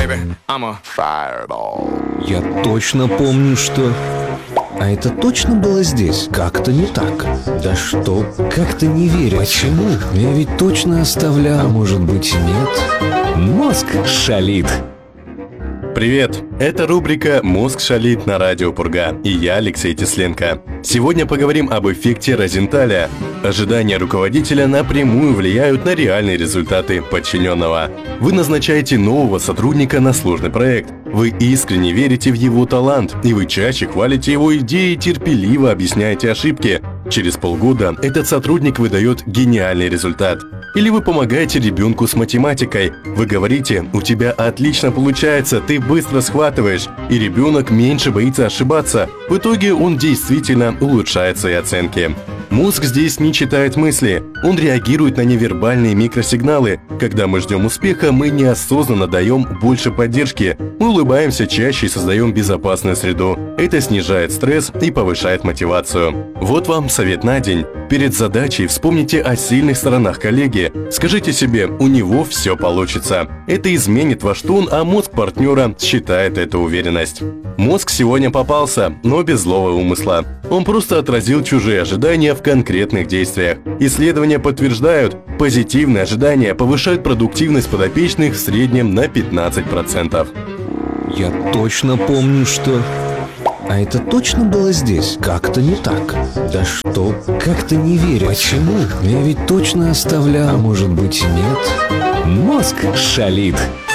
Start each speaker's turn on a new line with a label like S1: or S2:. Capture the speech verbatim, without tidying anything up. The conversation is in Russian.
S1: baby. I'm a fireball.
S2: Я точно помню, что... А это точно было здесь? Как-то не так. Да что? Как-то не верю. Почему? Я ведь точно оставлял. А может быть, нет? Мозг шалит.
S3: Привет! Это рубрика «Мозг шалит» на радио Пурга, и я Алексей Тесленко. Сегодня поговорим об эффекте Розенталя. Ожидания руководителя напрямую влияют на реальные результаты подчиненного. Вы назначаете нового сотрудника на сложный проект. Вы искренне верите в его талант, и вы чаще хвалите его идеи и терпеливо объясняете ошибки. Через полгода этот сотрудник выдает гениальный результат. Или вы помогаете ребенку с математикой. Вы говорите: у тебя отлично получается, ты быстро схватываешь, и ребенок меньше боится ошибаться. В итоге он действительно улучшает свои оценки. Мозг здесь не читает мысли, он реагирует на невербальные микросигналы. Когда мы ждем успеха, мы неосознанно даем больше поддержки, мы улыбаемся чаще и создаем безопасную среду. Это снижает стресс и повышает мотивацию. Вот вам совет на день. Перед задачей вспомните о сильных сторонах коллеги. Скажите себе: у него все получится. Это изменит ваш тон, а мозг партнера считает эту уверенность. Мозг сегодня попался, но без злого умысла. Он просто отразил чужие ожидания в конкретных действиях. Исследования подтверждают, позитивные ожидания повышают продуктивность подопечных в среднем на пятнадцать процентов.
S2: Я точно помню, что... А это точно было здесь? Как-то не так. Да что? Как-то не верю. Почему? Я ведь точно оставлял. А может быть, нет? Мозг шалит.